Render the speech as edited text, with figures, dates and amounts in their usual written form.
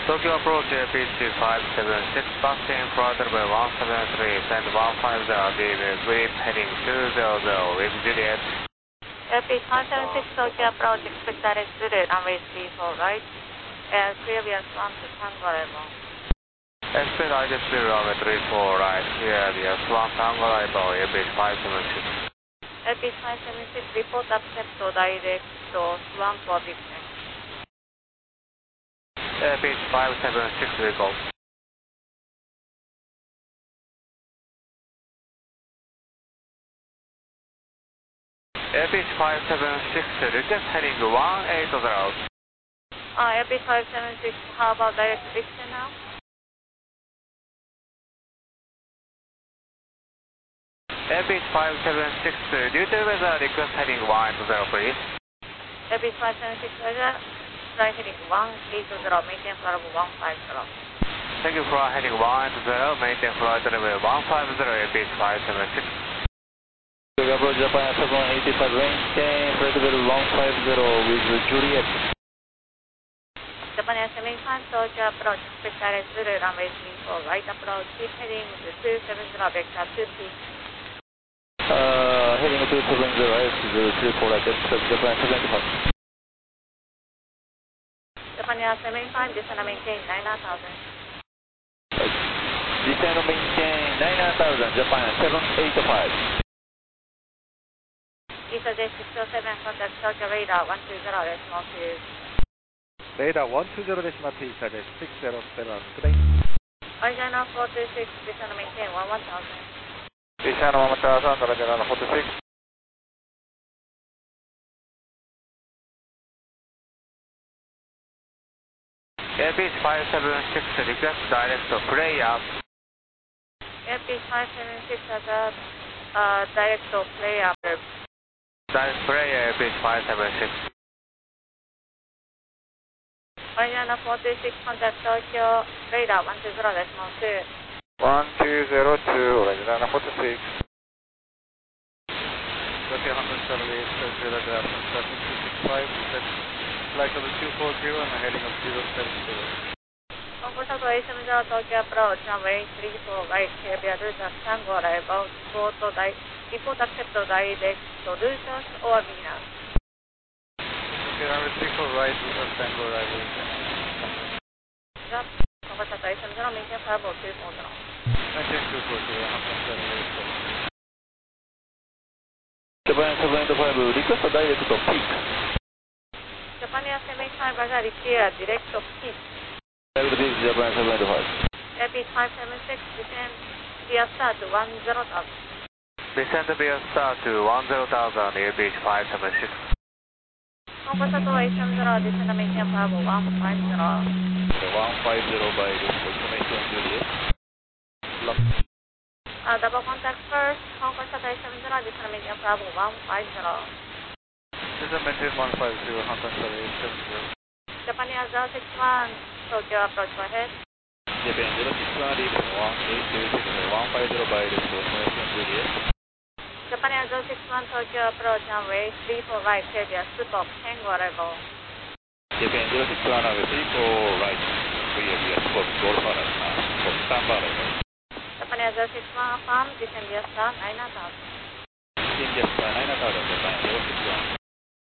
Tokyo approach APC 576, passing flight level 173, send 150, green heading 200 with Juliet. APC 576 Tokyo approach, expect direct Juliet, runway 34 right, clear via Swan to Tango level. Expect direct Juliet, runway 34 right, clear via Swan Tango level, APC 576. APC 576, report accept to direct to Swan for distance. APC 576 recall. APC 576 request heading 180. APC 576, how about direct prediction now? APC 576, due to weather request heading 180 please. APC 576 weather, flight heading 180, maintain flight level 150. Thank you for heading 180, maintain flight level 150, APC 576. Approach Japan 785, maintain flight level 150 with Juliet. Japan 785, Tokyo approach, expect direct Juliet, runway 34 right approach, keep heading to 270, vector 2P. Heading 270, S034 right, expect Japan 75. Japan 785, descend and maintain 9,000. Descend and maintain 9,000, Japan 785. ESA J607, contact Tokyo radar 120, decimal 2. Radar 120 decimal 2, ESA J607, good day. Original 426, descend and maintain 11,000. Descend 1000, Original 426. APC 576 request direct to player. APC 576 has a direct to player. Direct player APC 576. Original 426, contact Tokyo radar 120, decimal 2. 1202, Original 426. Tokyo Hansen service, Tokyo radar 265, flight level 240 and heading of 070. Composite A70 Tokyo approach, runway 34 right, clear via Lujas Tango arrival, report accept to direct to Lujas or Venus. Okay, runway 34 right, Lujas Tango arrival. Composite A70, maintain flight level 240. Maintain 240, Hansen service. Japan 785, request direct to peak. Japan 785, Roger, clear direct to peak. This is Japan 785. APC 576, descend via start to 10,000. Descend via start to 10,000, APC 576. Composite A70, descend and maintain flight level 150. 150 by this information Juliet. Double contact first, Composite A70, descend and maintain flight level 150. Descend maintain 150, Hansen service 70. Japan 061, Tokyo approach, go ahead. Japan 061, leaving 180, 150 by this information Juliet. Japan 061, Tokyo approach, runway 34 right, clear via Super Tango arrival. Japan 061, runway 34 right, clear via Spot Golf arrival, Spot Tango arrival. Japan 061, affirm, descend via star 9000. Descend via star 9000, Japan 061.